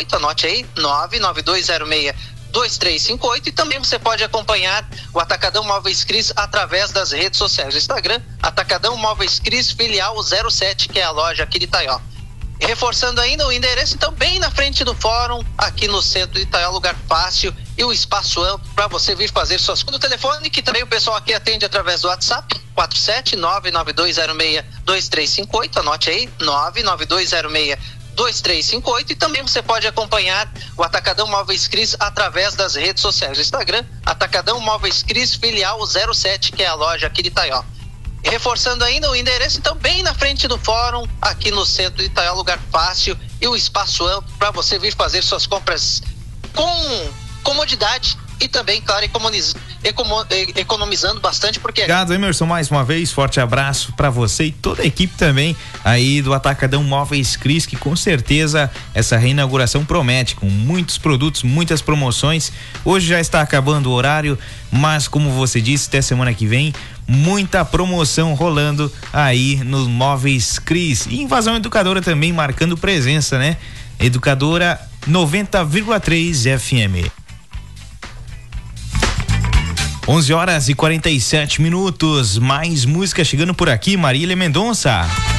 2358, anote aí, 992062358, e também você pode acompanhar o Atacadão Móveis Cris através das redes sociais. O Instagram, Atacadão Móveis Cris, filial 07, que é a loja aqui de Itaió. E reforçando ainda o endereço, então, bem na frente do fórum, aqui no centro de Itaió, lugar fácil e um espaço amplo para você vir fazer suas coisas. No telefone, que também o pessoal aqui atende através do WhatsApp, 47992062358, anote aí, 992062358, e também você pode acompanhar o Atacadão Móveis Cris através das redes sociais. O Instagram, Atacadão Móveis Cris, filial 07, que é a loja aqui de Itaió. E reforçando ainda o endereço, então, bem na frente do fórum, aqui no centro de Itaió, lugar fácil e um espaço amplo para você vir fazer suas compras com comodidade e também, claro, economizando bastante, porque... Obrigado, Emerson, mais uma vez, forte abraço para você e toda a equipe também aí do Atacadão Móveis Cris, que com certeza essa reinauguração promete, com muitos produtos, muitas promoções. Hoje já está acabando o horário, mas como você disse, até semana que vem, muita promoção rolando aí nos Móveis Cris. E Invasão Educadora também marcando presença, né? Educadora 90,3 FM. 11h47, mais música chegando por aqui, Marília Mendonça.